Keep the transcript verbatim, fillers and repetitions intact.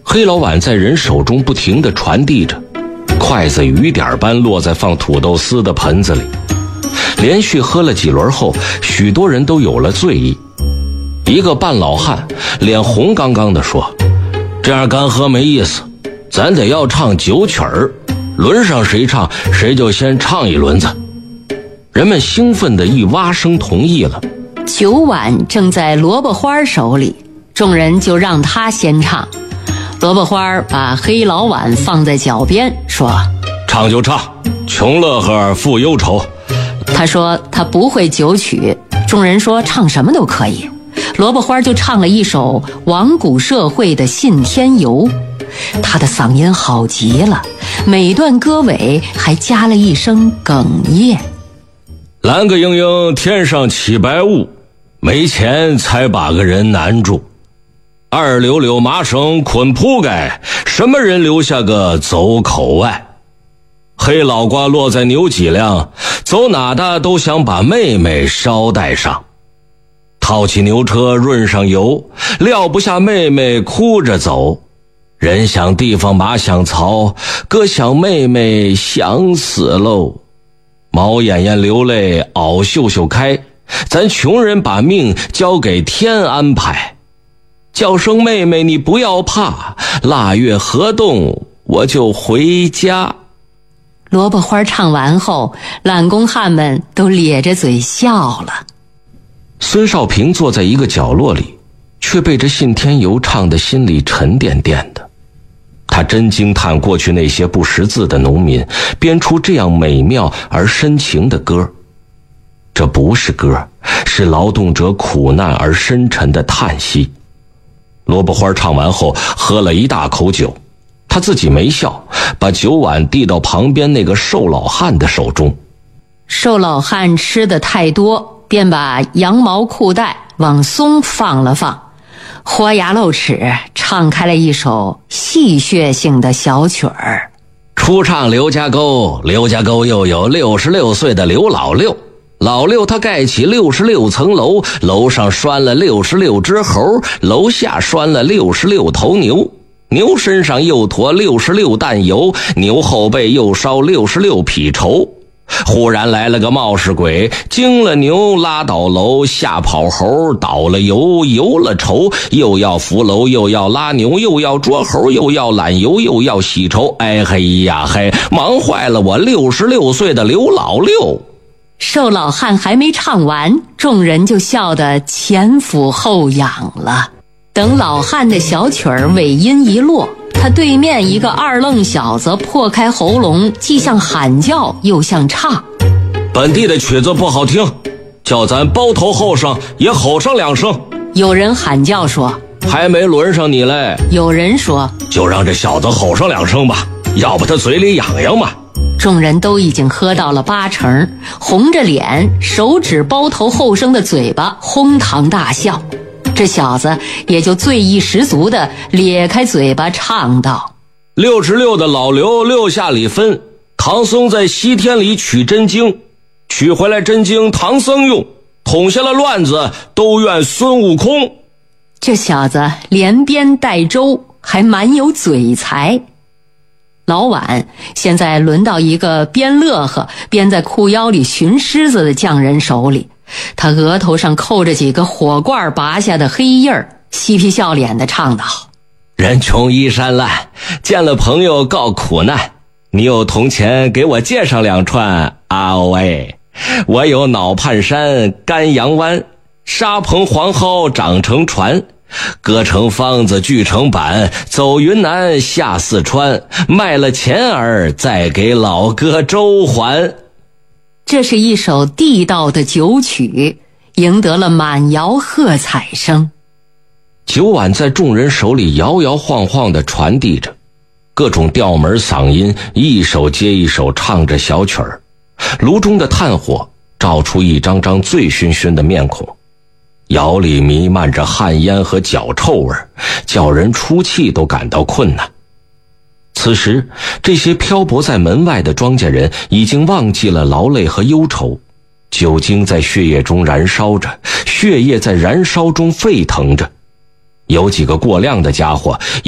黑老碗在人手中不停地传递着，筷子雨点般落在放土豆丝的盆子里。连续喝了几轮后，许多人都有了醉意。一个半老汉脸红刚刚地说：“这样干喝没意思，咱得要唱九曲儿，轮上谁唱谁就先唱一轮子。”人们兴奋地一挖声同意了。 酒碗正在萝卜花手里，众人就让他先唱。萝卜花把黑老碗放在脚边说：“ 唱就唱，穷乐呵富忧愁。” 他说他不会九曲，众人说唱什么都可以。萝卜花就唱了一首亡古社会的信天游，他的嗓音好极了，每段歌尾还加了一声哽咽。 蓝个莺莺天上起白雾，没钱才把个人难住。二柳柳麻绳捆铺盖，什么人留下个走口外？黑老瓜落在牛脊梁，走哪的都想把妹妹捎带上。套起牛车润上油，撂不下妹妹哭着走。人想地方马想槽，哥想妹妹想死喽。毛眼眼流泪袄袖袖开，咱穷人把命交给天安排。叫声妹妹你不要怕，腊月河东我就回家。 萝卜花唱完后，懒工汉们都咧着嘴笑了。 孙少平坐在一个角落里，却被这信天游唱得心里沉甸甸的。他真惊叹过去那些不识字的农民编出这样美妙而深情的歌。这不是歌，是劳动者苦难而深沉的叹息。萝卜花唱完后喝了一大口酒，他自己没笑，把酒碗递到旁边那个瘦老汉的手中。 瘦老汉吃的太多，便把羊毛裤带往松放了放，豁牙露齿唱开了一首戏谑性的小曲儿。 初唱刘家沟，刘家沟又有六十六岁的刘老六，老六他盖起六十六层楼，楼上拴了六十六只猴，楼下拴了六十六头牛，牛身上又驮六十六担油，牛后背又烧六十六匹绸。忽然来了个冒失鬼，惊了牛拉倒楼，吓跑猴倒了油，油了绸，又要扶楼，又要拉牛，又要捉猴，又要揽油，又要洗绸。哎嘿呀嘿，忙坏了我六十六岁的刘老六。 瘦老汉还没唱完，众人就笑得前俯后仰了。等老汉的小曲儿尾音一落，他对面一个二愣小子破开喉咙，既像喊叫又像唱。 本地的曲子不好听，叫咱包头后上也吼上两声。 有人喊叫说：“ 还没轮上你嘞。” 有人说：“ 就让这小子吼上两声吧，要不他嘴里痒痒嘛。” 众人都已经喝到了八成，红着脸，手指包头后生的嘴巴，哄堂大笑。这小子也就醉意十足的咧开嘴巴唱道：“ 六十六的老刘六下里分，唐僧在西天里取真经，取回来真经唐僧用，捅下了乱子都怨孙悟空。” 这小子连编带周，还蛮有嘴才。老碗现在轮到一个边乐呵边在裤腰里寻狮子的匠人手里，他额头上扣着几个火罐拔下的黑印儿，嬉皮笑脸地唱道：“ 人穷衣衫烂，见了朋友告苦难，你有铜钱给我借上两串啊喂！我有脑畔山干阳湾，沙棚黄蒿长成船，割成方子锯成板，走云南下四川，卖了钱儿再给老哥周还。” 这是一首地道的酒曲，赢得了满窑喝彩声。 酒碗在众人手里摇摇晃晃地传递着，各种调门嗓音一首接一首唱着小曲儿。炉中的炭火照出一张张醉醺醺的面孔，窑里弥漫着汗烟和脚臭味，叫人出气都感到困难。此时，这些漂泊在门外的庄稼人已经忘记了劳累和忧愁，酒精在血液中燃烧着，血液在燃烧中沸腾着。有几个过量的家伙